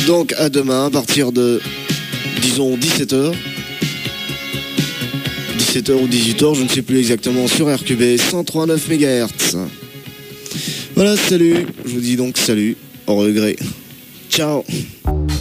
Donc à demain à partir de, disons, 17h. 17h ou 18h, je ne sais plus exactement, sur RQB 103.9 MHz. Voilà, salut. Je vous dis donc salut, au regret. Ciao.